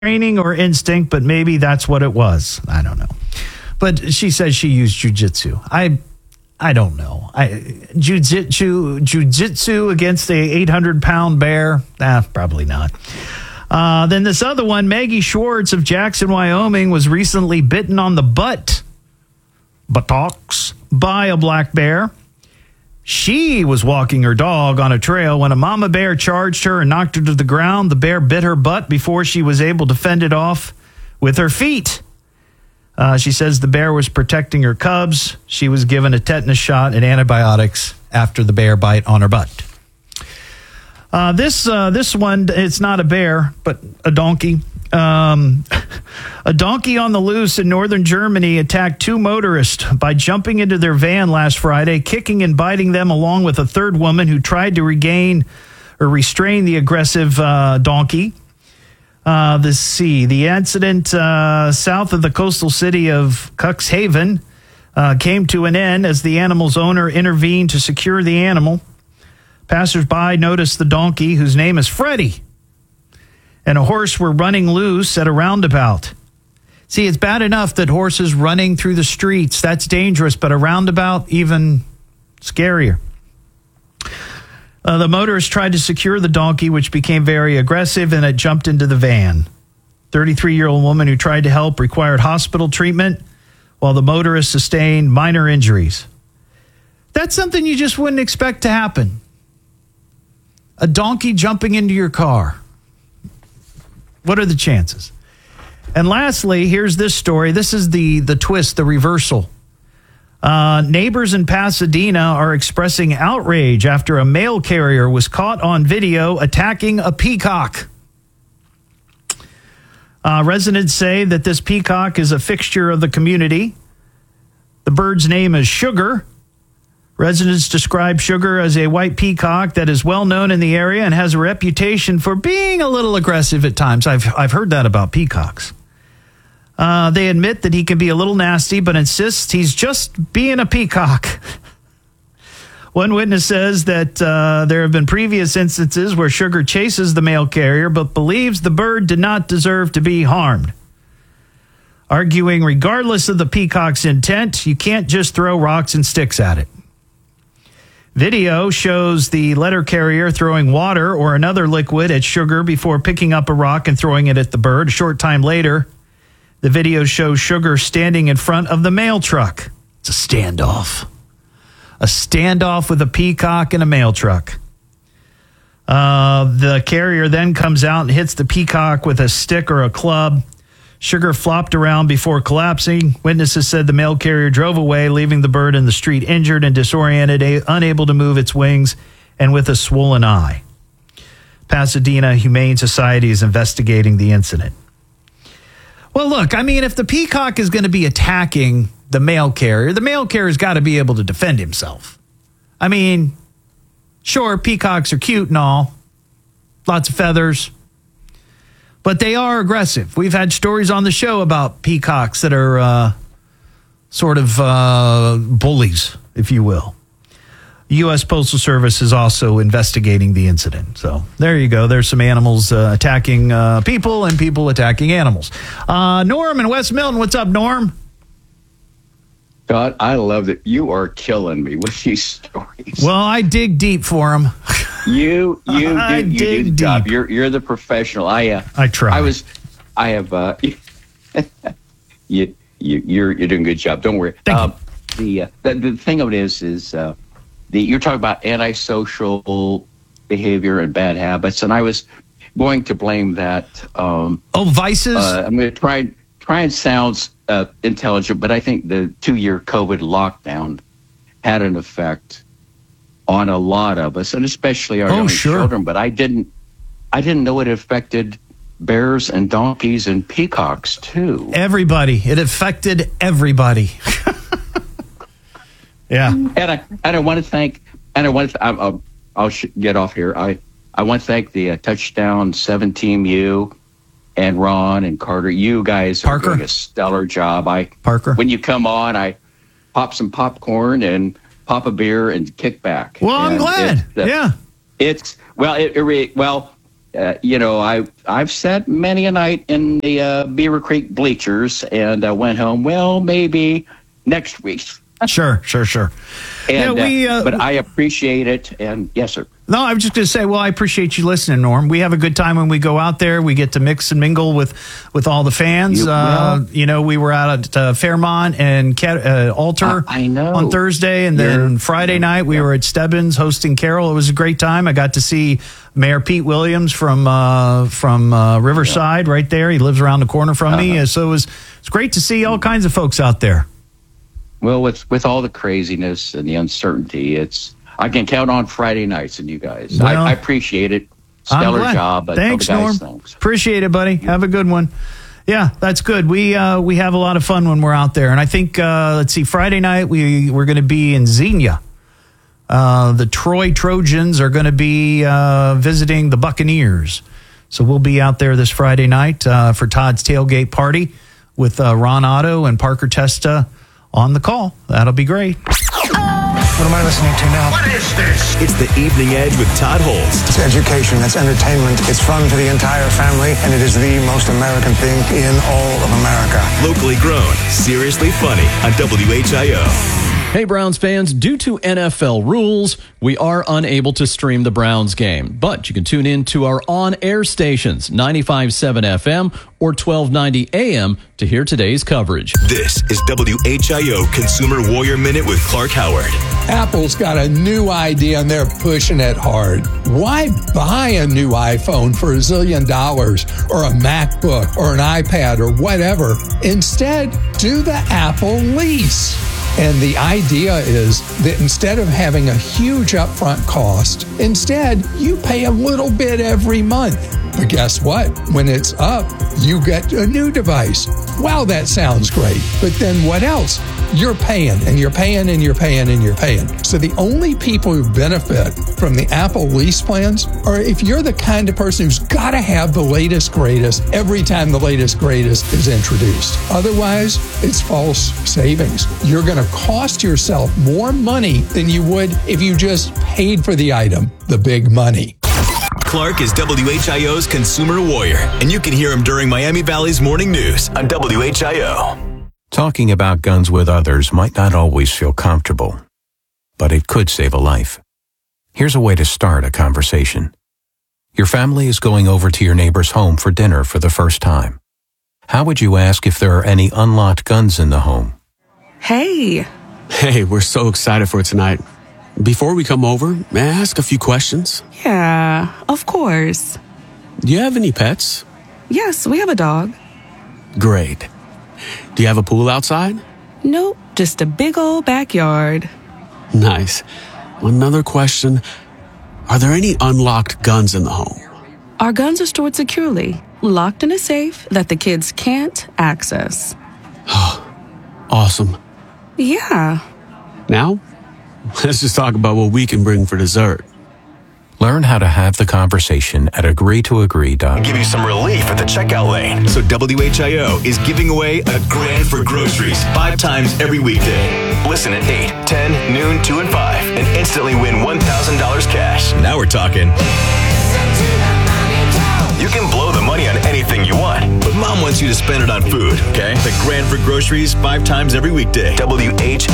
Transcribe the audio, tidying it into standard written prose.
training or instinct, but maybe that's what it was. I don't know. But she says she used jujitsu. I don't know. Jujitsu against a 800-pound bear? Probably not. Then this other one, Maggie Schwartz of Jackson, Wyoming, was recently bitten on the buttocks by a black bear. She was walking her dog on a trail when a mama bear charged her and knocked her to the ground. The bear bit her butt before she was able to fend it off with her feet. She says the bear was protecting her cubs. She was given a tetanus shot and antibiotics after the bear bite on her butt. This one, it's not a bear, but a donkey. A donkey on the loose in northern Germany attacked two motorists by jumping into their van last Friday, kicking and biting them along with a third woman who tried to restrain the aggressive donkey. The incident south of the coastal city of Cuxhaven came to an end as the animal's owner intervened to secure the animal. Passers-by noticed the donkey, whose name is Freddie, and a horse were running loose at a roundabout. See, it's bad enough that horses running through the streets, that's dangerous, but a roundabout, even scarier. The motorist tried to secure the donkey, which became very aggressive, and it jumped into the van. 33-year-old woman who tried to help required hospital treatment, while the motorist sustained minor injuries. That's something you just wouldn't expect to happen. A donkey jumping into your car. What are the chances? And lastly, here's this story. This is the twist, the reversal. Neighbors in Pasadena are expressing outrage after a mail carrier was caught on video attacking a peacock. Residents say that this peacock is a fixture of the community. The bird's name is Sugar. Residents describe Sugar as a white peacock that is well known in the area and has a reputation for being a little aggressive at times. I've heard that about peacocks. They admit that he can be a little nasty, but insists he's just being a peacock. One witness says that there have been previous instances where Sugar chases the mail carrier, but believes the bird did not deserve to be harmed. Arguing regardless of the peacock's intent, you can't just throw rocks and sticks at it. Video shows the letter carrier throwing water or another liquid at Sugar before picking up a rock and throwing it at the bird. A short time later, the video shows Sugar standing in front of the mail truck. It's a standoff. A standoff with a peacock and a mail truck. The carrier then comes out and hits the peacock with a stick or a club. Sugar flopped around before collapsing. Witnesses said the mail carrier drove away, leaving the bird in the street injured and disoriented, unable to move its wings, and with a swollen eye. Pasadena Humane Society is investigating the incident. Well, look, I mean, if the peacock is going to be attacking the mail carrier's got to be able to defend himself. I mean, sure, peacocks are cute and all. Lots of feathers. But they are aggressive. We've had stories on the show about peacocks that are sort of bullies, if you will. The U.S. Postal Service is also investigating the incident. So there you go. There's some animals attacking people and people attacking animals. Norm in West Milton. What's up, Norm? God, I love that. You are killing me with these stories. Well, I dig deep for them. You do the job. You're the professional. I try. You're doing a good job. Don't worry. Thank you. The thing of it is you're talking about antisocial behavior and bad habits, and I was going to blame that. Vices. I'm going to try and sound intelligent, but I think the 2-year COVID lockdown had an effect on a lot of us, and especially our young children. But I didn't know it affected bears and donkeys and peacocks too. Everybody. It affected everybody. Yeah. And I want to thank. I'll get off here. I want to thank the Touchdown 7 Team U and Ron and Carter. You guys are doing a stellar job. Parker. When you come on, I pop some popcorn and pop a beer and kick back. Well, I'm glad. I've sat many a night in the Beaver Creek bleachers, and I went home. Well, maybe next week. Sure. And, but I appreciate it. And yes, sir. No, I was just going to say, well, I appreciate you listening, Norm. We have a good time when we go out there. We get to mix and mingle with all the fans. We were out at Fairmont and Alter on Thursday, and then Friday night we were at Stebbins hosting Carol. It was a great time. I got to see Mayor Pete Williams from Riverside right there. He lives around the corner from me. So it's great to see all kinds of folks out there. Well, with all the craziness and the uncertainty, I can count on Friday nights and you guys. Well, I appreciate it. Stellar job. Thanks, Norm. Thanks. Appreciate it, buddy. Have a good one. Yeah, that's good. We have a lot of fun when we're out there. And I think, Friday night we're going to be in Xenia. The Troy Trojans are going to be visiting the Buccaneers. So we'll be out there this Friday night for Todd's tailgate party with Ron Otto and Parker Testa on the call. That'll be great. What am I listening to now? What is this? It's the Evening Edge with Todd Holst. It's education, it's entertainment, it's fun for the entire family, and it is the most American thing in all of America. Locally grown, seriously funny on WHIO. Hey, Browns fans, due to NFL rules, we are unable to stream the Browns game, but you can tune in to our on-air stations, 95.7 FM or 1290 AM, to hear today's coverage. This is WHIO Consumer Warrior Minute with Clark Howard. Apple's got a new idea and they're pushing it hard. Why buy a new iPhone for $1 zillion or a MacBook or an iPad or whatever? Instead, do the Apple lease. And the idea is that instead of having a huge upfront cost, instead you pay a little bit every month. But guess what? When it's up, you get a new device. Wow, that sounds great. But then what else? You're paying, and you're paying, and you're paying, and you're paying. So the only people who benefit from the Apple lease plans are if you're the kind of person who's got to have the latest, greatest every time the latest, greatest is introduced. Otherwise, it's false savings. You're going to cost yourself more money than you would if you just paid for the item, the big money. Clark is WHIO's Consumer Warrior, and you can hear him during Miami Valley's Morning News on WHIO. Talking about guns with others might not always feel comfortable, but it could save a life. Here's a way to start a conversation. Your family is going over to your neighbor's home for dinner for the first time. How would you ask if there are any unlocked guns in the home? Hey, we're so excited for tonight. Before we come over, may I ask a few questions? Yeah, of course. Do you have any pets? Yes, we have a dog. Great. Do you have a pool outside? Nope, just a big old backyard. Nice. Another question. Are there any unlocked guns in the home? Our guns are stored securely, locked in a safe that the kids can't access. Awesome. Yeah. Now, let's just talk about what we can bring for dessert. Learn how to have the conversation at agreetoagree.com. Give you some relief at the checkout lane. So WHIO is giving away $1,000 for groceries 5 times every weekday. Listen at 8, 10, noon, 2, and 5 and instantly win $1,000 cash. Now we're talking. You can blow the money on anything you want, but Mom wants you to spend it on food, okay? $1,000 for groceries 5 times every weekday. WHIO.